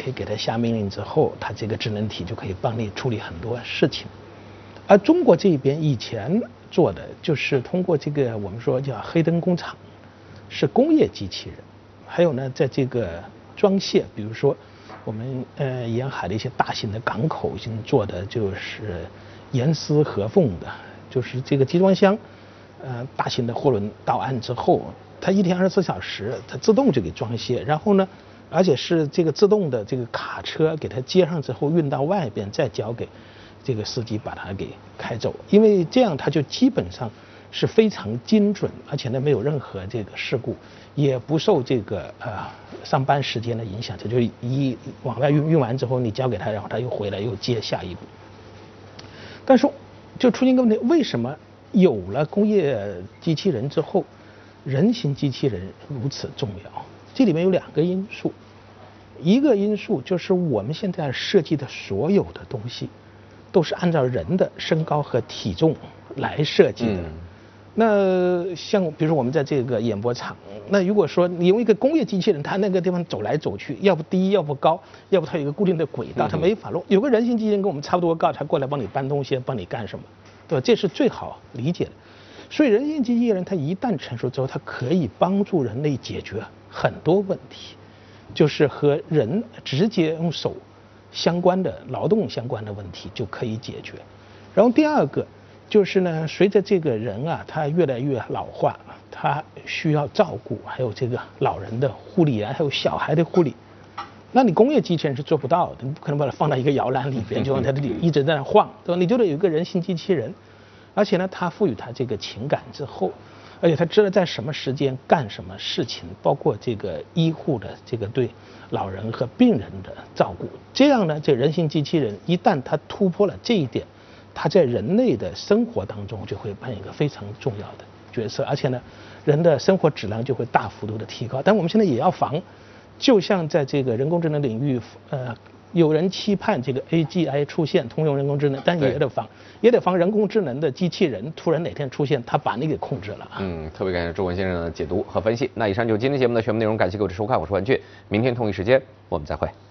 可以给它下命令之后，它这个智能体就可以帮你处理很多事情。而中国这边以前做的就是通过这个我们说叫黑灯工厂，是工业机器人，还有呢在这个装卸，比如说我们沿海的一些大型的港口已经做的就是严丝合缝的，就是这个集装箱，大型的货轮到岸之后，它一天24小时它自动就给装卸，然后呢，而且是这个自动的这个卡车给它接上之后运到外边，再交给这个司机把它给开走，因为这样它就基本上是非常精准，而且呢没有任何这个事故，也不受这个上班时间的影响，它就一往外运完之后你交给他，然后他又回来又接下一步。但是就出现一个问题，为什么有了工业机器人之后，人形机器人如此重要？这里面有2个因素，一个因素就是我们现在设计的所有的东西都是按照人的身高和体重来设计的。那像比如说我们在这个演播场，那如果说你用一个工业机器人，它那个地方走来走去，要不低，要不高，要不它有一个固定的轨道，它没法弄。有个人形机器人跟我们差不多高，它过来帮你搬东西，帮你干什么，对吧？这是最好理解的。所以人形机器人它一旦成熟之后，它可以帮助人类解决很多问题，就是和人直接用手相关的劳动相关的问题就可以解决。然后第二个就是呢，随着这个人啊，他越来越老化，他需要照顾，还有这个老人的护理啊，还有小孩的护理，那你工业机器人是做不到的，你不可能把它放到一个摇篮里边，就让它一直在那晃，对吧？你就得有一个人形机器人，而且呢，它赋予它这个情感之后，而且它知道在什么时间干什么事情，包括这个医护的这个对老人和病人的照顾，这样呢，这人形机器人一旦它突破了这一点，它在人类的生活当中就会扮演一个非常重要的角色，而且呢，人的生活质量就会大幅度的提高。但我们现在也要防，就像在这个人工智能领域，有人期盼这个 AGI 出现，通用人工智能，但也得防人工智能的机器人突然哪天出现，它把你给控制了啊。 特别感谢周文先生的解读和分析。那以上就是今天节目的全部内容，感谢各位的收看，我是万俊，明天同一时间我们再会。